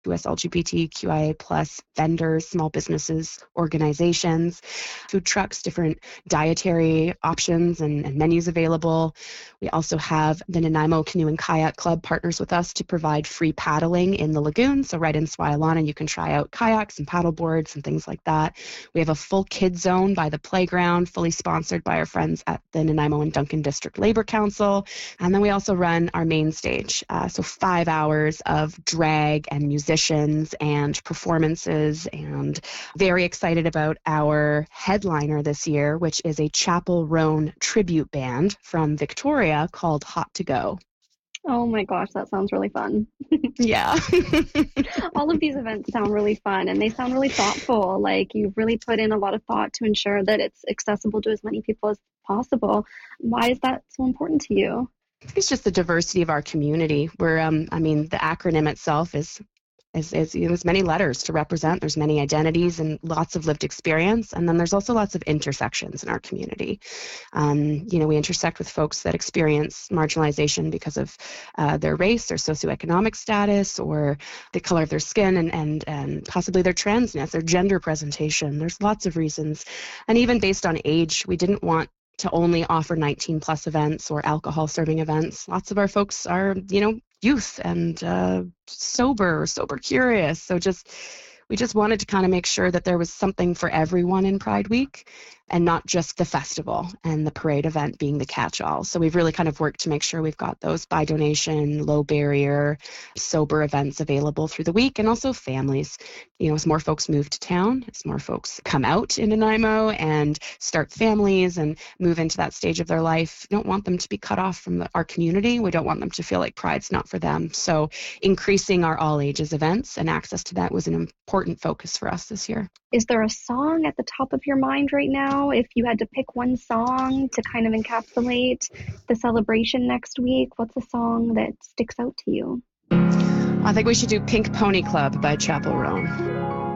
US LGBTQIA plus vendors, small businesses, organizations, food trucks, different dietary options and menus available. We also have the Nanaimo Canoe and Kayak Club partners with us to provide free paddling in the lagoon. So right in Swayalana, you can try out kayaks and paddle boards and things like that. We have a full kids zone by the playground, fully sponsored by our friends at the Nanaimo and Duncan District Labor Council. And then we also run our main stage. So 5 hours of drag and musicians and performances, and very excited about our headliner this year, which is a Chapel Roan tribute band from Victoria called Hot to Go. Oh my gosh, that sounds really fun. Yeah. All of these events sound really fun, and they sound really thoughtful. Like, you've really put in a lot of thought to ensure that it's accessible to as many people as possible. Why is that so important to you? I think it's just the diversity of our community. We're, the acronym itself is there's many letters to represent. There's many identities and lots of lived experience. And then there's also lots of intersections in our community. We intersect with folks that experience marginalization because of their race, their socioeconomic status, or the color of their skin, and possibly their transness, their gender presentation. There's lots of reasons. And even based on age, we didn't want to only offer 19 plus events or alcohol serving events. Lots of our folks are, youth and sober curious. So we just wanted to kind of make sure that there was something for everyone in Pride Week, and not just the festival and the parade event being the catch-all. So we've really kind of worked to make sure we've got those by donation, low barrier, sober events available through the week, and also families. As more folks move to town, as more folks come out in Nanaimo and start families and move into that stage of their life, we don't want them to be cut off from our community. We don't want them to feel like Pride's not for them. So increasing our all ages events and access to that was an important focus for us this year. Is there a song at the top of your mind right now? If you had to pick one song to kind of encapsulate the celebration next week, what's a song that sticks out to you? I think we should do Pink Pony Club by Chapel Roan.